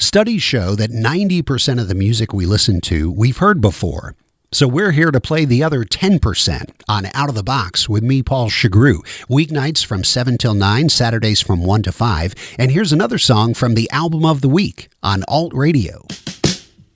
Studies show that 90% of the music we listen to, we've heard before. So we're here to play the other 10% on Out of the Box with me, Paul Chagru. Weeknights from 7 till 9, Saturdays from 1 to 5. And here's another song from the Album of the Week on Alt Radio.